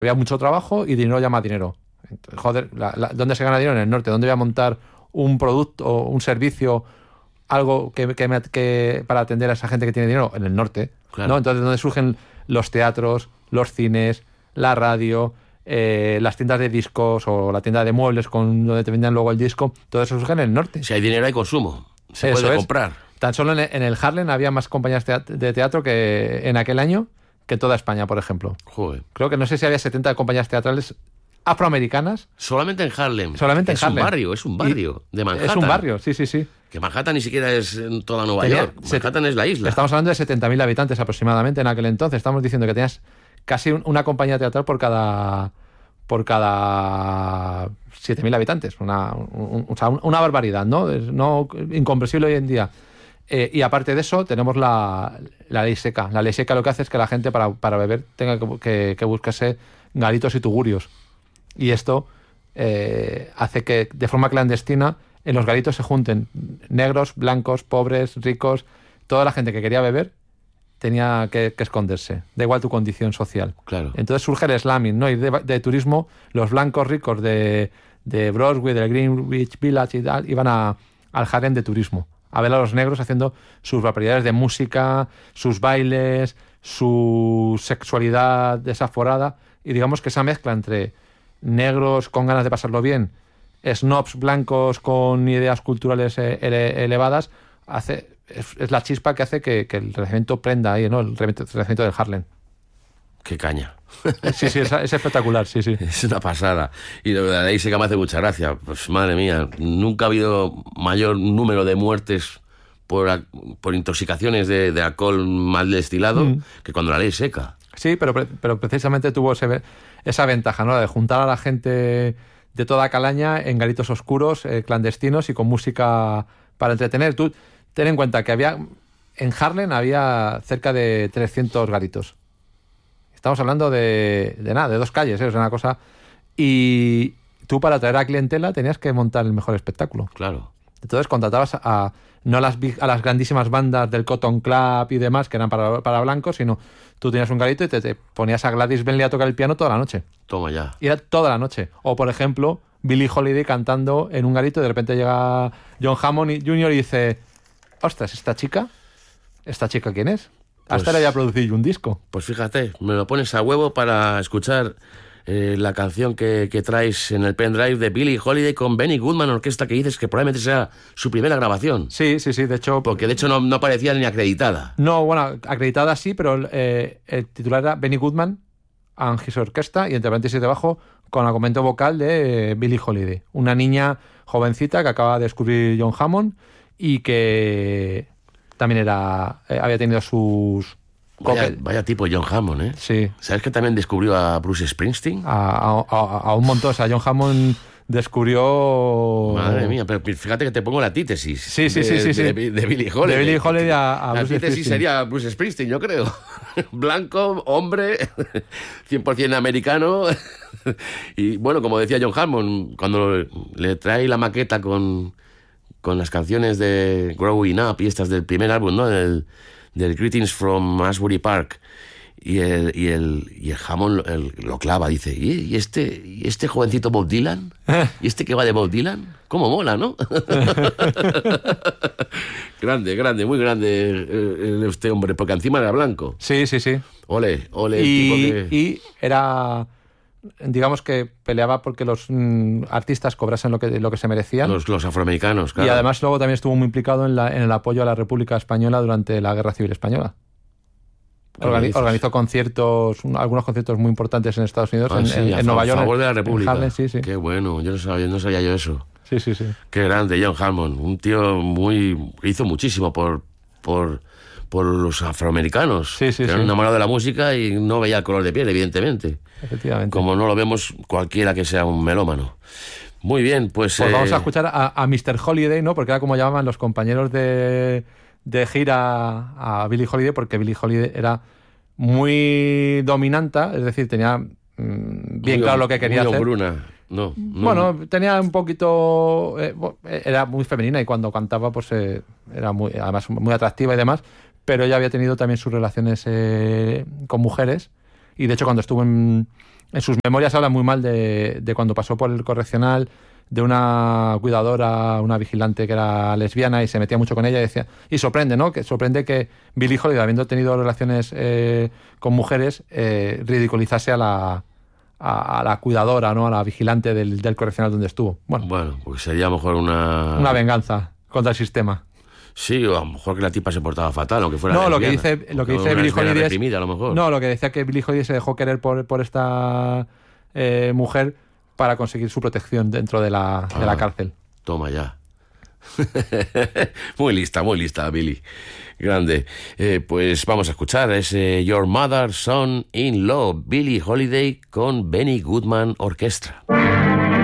Había mucho trabajo y dinero llama dinero. Entonces, joder, ¿dónde se gana dinero? En el norte. ¿Dónde voy a montar un producto, un servicio, algo que para atender a esa gente que tiene dinero? En el norte. Claro. ¿No? Entonces, ¿dónde surgen los teatros, los cines, la radio, las tiendas de discos o la tienda de muebles donde te vendían luego el disco? Todo eso surge en el norte. Si hay dinero hay consumo. Se Eso puede es. comprar. Tan solo en el Harlem había más compañías de teatro que en aquel año que en toda España, por ejemplo. Joder. Creo que no sé si había 70 compañías teatrales afroamericanas. Solamente en Harlem. Solamente en Harlem. Es un barrio de Manhattan. Es un barrio, sí. Que Manhattan ni siquiera es en toda Nueva Tenía York. Manhattan es la isla. Estamos hablando de 70.000 habitantes aproximadamente en aquel entonces. Estamos diciendo que tenías casi una compañía teatral por cada 7.000 habitantes. O sea, una barbaridad, ¿no? Es incomprensible hoy en día. Y aparte de eso, tenemos la ley seca. La ley seca lo que hace es que la gente para beber tenga que buscarse garitos y tugurios. Y esto hace que de forma clandestina en los garitos se junten negros, blancos, pobres, ricos. Toda la gente que quería beber tenía que esconderse. Da igual tu condición social. Claro. Entonces surge el slamming, ¿no? Y de turismo, los blancos ricos de Broadway, del Greenwich Village y tal, iban al Harlem de turismo a ver a los negros haciendo sus barbaridades de música, sus bailes, su sexualidad desaforada. Y digamos que esa mezcla entre negros con ganas de pasarlo bien, snobs blancos con ideas culturales elevadas, es la chispa que hace que el Renacimiento prenda ahí, ¿no? El Renacimiento del Harlem. Qué caña. Sí, es espectacular, sí. Es una pasada. Y de verdad, ahí sí que me hace mucha gracia. Pues madre mía, nunca ha habido mayor número de muertes por intoxicaciones de alcohol mal destilado que cuando la ley seca. Sí, pero precisamente tuvo esa ventaja, ¿no? De juntar a la gente de toda calaña en garitos oscuros, clandestinos y con música para entretener. Tú ten en cuenta que en Harlem había cerca de 300 garitos. Estamos hablando de 2 calles, es una cosa. Y tú para atraer a clientela tenías que montar el mejor espectáculo. Claro. Entonces contratabas no a las grandísimas bandas del Cotton Club y demás, que eran para blancos, sino tú tenías un garito y te ponías a Gladys Bentley a tocar el piano toda la noche. Toma ya. Y era toda la noche. O, por ejemplo, Billie Holiday cantando en un garito y de repente llega John Hammond Jr. y dice: ostras, ¿esta chica quién es? Hasta le había producido un disco. Pues fíjate, me lo pones a huevo para escuchar la canción que traes en el pendrive de Billie Holiday con Benny Goodman Orquesta, que dices que probablemente sea su primera grabación. Sí, de hecho... Porque de hecho no parecía ni acreditada. No, bueno, acreditada sí, pero el titular era Benny Goodman and His Orquesta, y entre paréntesis debajo con el comento vocal de Billie Holiday, una niña jovencita que acaba de descubrir John Hammond y que también había tenido sus... Vaya tipo John Hammond, ¿eh? Sí. ¿Sabes que también descubrió a Bruce Springsteen? A un montón. O sea, John Hammond descubrió... Madre mía, pero fíjate que te pongo la antítesis. Sí. De Billie Holiday. De Billie Holiday a la Bruce antítesis Springsteen. sería Bruce Springsteen, yo creo. Blanco, hombre, 100% americano. Y bueno, como decía John Hammond, cuando le trae la maqueta con las canciones de Growing Up y estas del primer álbum, ¿no? Del Greetings from Asbury Park, y el Hammond lo clava, dice: ¿Y este jovencito Bob Dylan? ¿Y este que va de Bob Dylan? ¿Cómo mola, no? Grande, muy grande este hombre, porque encima era blanco. Sí. Ole, y era... digamos que peleaba porque los artistas cobrasen lo que se merecían. Los afroamericanos, claro. Y además luego también estuvo muy implicado en el apoyo a la República Española durante la Guerra Civil Española. Organizó algunos conciertos muy importantes en Estados Unidos, en Nueva York. A favor de la República. En Harlem, sí. Qué bueno, yo no sabía yo eso. Sí. Qué grande, John Hammond. Un tío hizo muchísimo por los afroamericanos. Sí. Que eran enamorados de la música y no veía el color de piel, evidentemente. Efectivamente. Como no lo vemos cualquiera que sea un melómano. Muy bien, pues vamos a escuchar a Mr. Holiday, ¿no? Porque era como llamaban los compañeros de gira a Billie Holiday, porque Billie Holiday era muy dominante, es decir, tenía bien claro lo que quería hacer. Bruna. No. Bueno, tenía un poquito... era muy femenina y cuando cantaba pues era además muy atractiva y demás, pero ella había tenido también sus relaciones con mujeres Y de hecho, cuando estuvo en sus memorias habla muy mal de cuando pasó por el correccional, de una cuidadora, una vigilante que era lesbiana y se metía mucho con ella y decía, y sorprende, ¿no? Que sorprende que Billie Holiday, habiendo tenido relaciones con mujeres, ridiculizase a la cuidadora, ¿no? A la vigilante del correccional donde estuvo. Bueno, pues sería a lo mejor una venganza contra el sistema. Sí, o a lo mejor que la tipa se portaba fatal, aunque fuera no, lesbiana. lo que dice Billie Holiday reprimida, a lo mejor. No, lo que decía que Billie Holiday se dejó querer por esta mujer para conseguir su protección dentro de la cárcel. Toma ya. Muy lista, Billie. Grande. Pues vamos a escuchar ese Your Mother's Son in Law, Billie Holiday con Benny Goodman Orchestra.